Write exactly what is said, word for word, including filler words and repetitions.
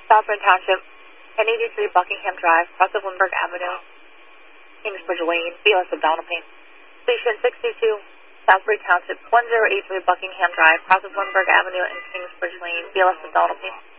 Southbridge Township, ten eighty-three Buckingham Drive, cross of Lindbergh Avenue, Kingsbridge Lane, B L S Abdominal Pain. Station sixty-two, Southbridge Township, ten eighty-three Buckingham Drive, cross of Lindbergh Avenue and Kingsbridge Lane, B L S Abdominal Pain.